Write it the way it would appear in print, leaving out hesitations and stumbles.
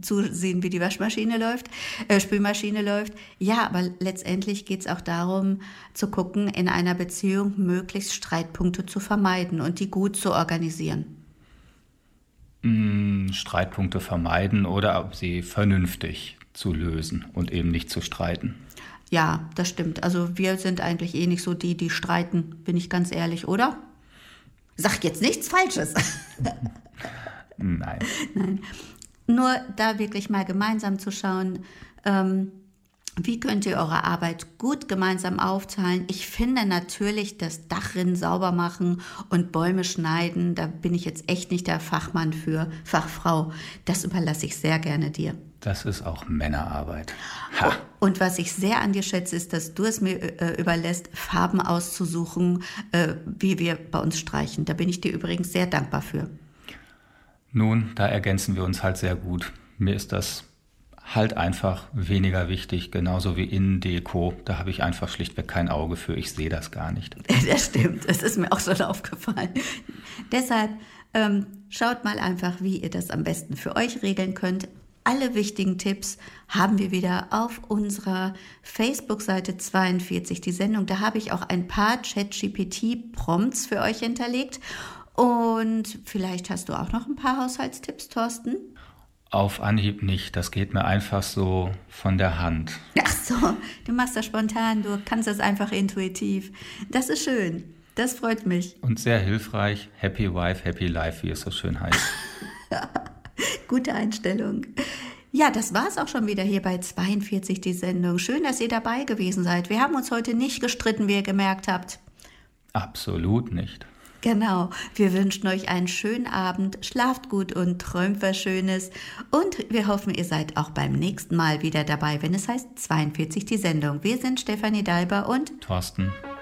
zusehen, wie die Spülmaschine läuft. Ja, aber letztendlich geht es auch darum, zu gucken, in einer Beziehung möglichst Streitpunkte zu vermeiden und die gut zu organisieren. Streitpunkte vermeiden oder sie vernünftig zu lösen und eben nicht zu streiten. Ja, das stimmt. Also wir sind eigentlich nicht so die streiten, bin ich ganz ehrlich, oder? Sag jetzt nichts Falsches. Nein. Nein. Nur da wirklich mal gemeinsam zu schauen, wie könnt ihr eure Arbeit gut gemeinsam aufteilen? Ich finde natürlich, das Dachrinnen sauber machen und Bäume schneiden, da bin ich jetzt echt nicht der Fachmann für, Fachfrau. Das überlasse ich sehr gerne dir. Das ist auch Männerarbeit. Ha. Und was ich sehr an dir schätze, ist, dass du es mir überlässt, Farben auszusuchen, wie wir bei uns streichen. Da bin ich dir übrigens sehr dankbar für. Nun, da ergänzen wir uns halt sehr gut. Mir ist das halt einfach weniger wichtig, genauso wie Innendeko. Da habe ich einfach schlichtweg kein Auge für. Ich sehe das gar nicht. Das stimmt, das ist mir auch schon aufgefallen. Deshalb schaut mal einfach, wie ihr das am besten für euch regeln könnt. Alle wichtigen Tipps haben wir wieder auf unserer Facebook-Seite 42, die Sendung. Da habe ich auch ein paar ChatGPT-Prompts für euch hinterlegt. Und vielleicht hast du auch noch ein paar Haushaltstipps, Thorsten? Auf Anhieb nicht, das geht mir einfach so von der Hand. Ach so, du machst das spontan, du kannst das einfach intuitiv. Das ist schön, das freut mich. Und sehr hilfreich, Happy Wife, Happy Life, wie es so schön heißt. Gute Einstellung. Ja, das war's auch schon wieder hier bei 42, die Sendung. Schön, dass ihr dabei gewesen seid. Wir haben uns heute nicht gestritten, wie ihr gemerkt habt. Absolut nicht. Genau, wir wünschen euch einen schönen Abend, schlaft gut und träumt was Schönes und wir hoffen, ihr seid auch beim nächsten Mal wieder dabei, wenn es heißt 42 die Sendung. Wir sind Stefanie Dalber und Thorsten